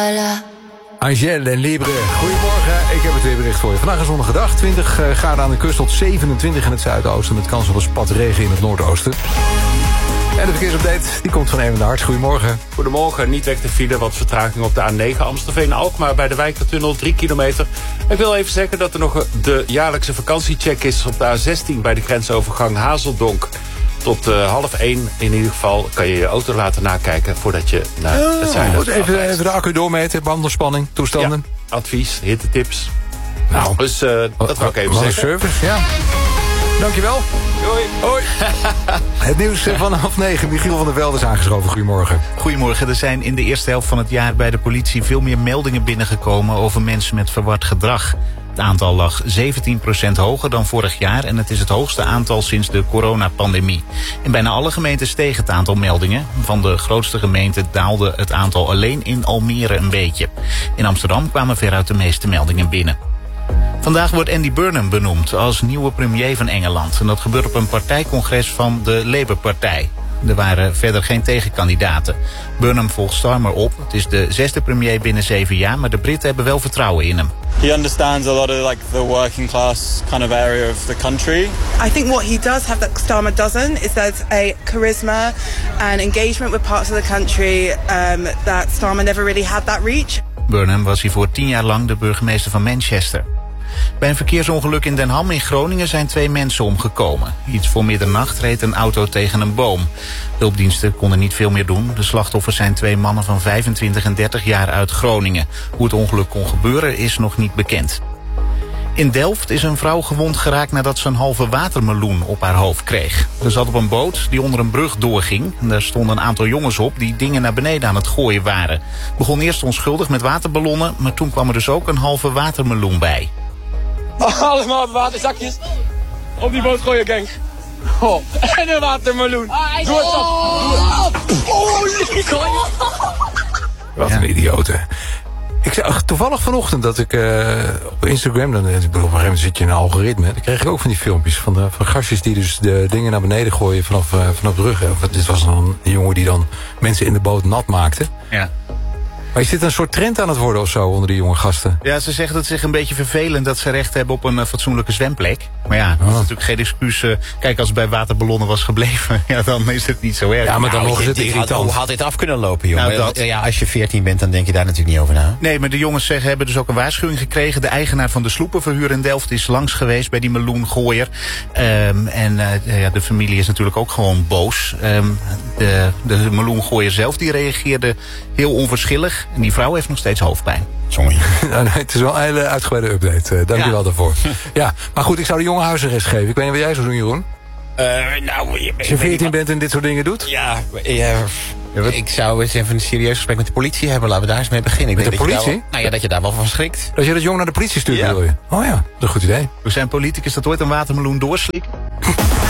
Angèle en Libre, goedemorgen. Ik heb het weerbericht voor je. Vandaag een zonnige dag. 20 graden aan de kust tot 27 in het zuidoosten... met kans op een spat regen in het noordoosten. En de verkeersupdate die komt van Even de Hart. Goedemorgen. Goedemorgen. Niet weg de file, wat vertraging op de A9 Amstelveen-Alkmaar... bij de Wijkertunnel 3 kilometer. Ik wil even zeggen dat er nog de jaarlijkse vakantiecheck is... op de A16 bij de grensovergang Hazeldonk. Tot 12:30 in ieder geval kan je je auto laten nakijken... voordat je naar het zuiden goed, even de accu doormeten, bandenspanning, toestanden. Ja, advies, hittetips. Nou, dus dat wou ik even zeggen. Service, ja. Dankjewel. Doei. Hoi. Het nieuws vanaf 9. Michiel van der Velde is aangeschoven. Goedemorgen. Goedemorgen. Er zijn in de eerste helft van het jaar bij de politie... veel meer meldingen binnengekomen over mensen met verward gedrag. Het aantal lag 17% hoger dan vorig jaar... en het is het hoogste aantal sinds de coronapandemie. In bijna alle gemeenten steeg het aantal meldingen. Van de grootste gemeenten daalde het aantal alleen in Almere een beetje. In Amsterdam kwamen veruit de meeste meldingen binnen. Vandaag wordt Andy Burnham benoemd als nieuwe premier van Engeland. En dat gebeurt op een partijcongres van de Labour-partij. Er waren verder geen tegenkandidaten. Burnham volgt Starmer op. Het is de 6e premier binnen 7 jaar, maar de Britten hebben wel vertrouwen in hem. He understands a lot of the working class kind of area of the country. I think what he does have that Starmer doesn't is there's a charisma and engagement with parts of the country that Starmer never really had that reach. Burnham was hiervoor 10 jaar lang de burgemeester van Manchester. Bij een verkeersongeluk in Den Ham in Groningen zijn 2 mensen omgekomen. Iets voor middernacht reed een auto tegen een boom. Hulpdiensten konden niet veel meer doen. De slachtoffers zijn 2 mannen van 25 en 30 jaar uit Groningen. Hoe het ongeluk kon gebeuren is nog niet bekend. In Delft is een vrouw gewond geraakt nadat ze een halve watermeloen op haar hoofd kreeg. Ze zat op een boot die onder een brug doorging. En daar stonden een aantal jongens op die dingen naar beneden aan het gooien waren. Begon eerst onschuldig met waterballonnen, maar toen kwam er dus ook een halve watermeloen bij. Allemaal waterzakjes op die boot gooien, gang. Oh, en een watermeloen. Doe het op. Wat een idiote. Ik zag toevallig vanochtend dat ik op Instagram... op een gegeven moment zit je in een algoritme... dan kreeg ik ook van die filmpjes van gastjes... die dus de dingen naar beneden gooien vanaf bruggen. Dit was dan een jongen die dan mensen in de boot nat maakte. Ja. Maar is dit een soort trend aan het worden of zo onder die jonge gasten? Ja, ze zeggen dat het zich een beetje vervelend dat ze recht hebben op een fatsoenlijke zwemplek. Maar ja, dat is natuurlijk geen excuus. Kijk, als het bij waterballonnen was gebleven, ja, dan is het niet zo erg. Ja, maar dan nog is het irritant. Hoe had dit af kunnen lopen, jongen? Nou, ja, als je 14 bent, dan denk je daar natuurlijk niet over na. Nee, maar de jongens hebben dus ook een waarschuwing gekregen. De eigenaar van de sloepenverhuur in Delft is langs geweest bij die meloengooier. De familie is natuurlijk ook gewoon boos. De meloengooier zelf die reageerde heel onverschillig. En die vrouw heeft nog steeds hoofdpijn. Sorry. Nou, nee, het is wel een hele uitgebreide update. Dank je wel daarvoor. Ja, maar goed, ik zou de jongen huisarrest geven. Ik weet niet wat jij zou doen, Jeroen. Als je 14 bent en dit soort dingen doet? Ja, ik zou eens even een serieus gesprek met de politie hebben. Laten we daar eens mee beginnen. Met de politie? Dat je daar wel van schrikt. Als je dat jong naar de politie stuurt, Ja. wil je? Oh ja, dat is een goed idee. We zijn politicus dat ooit een watermeloen doorslikken.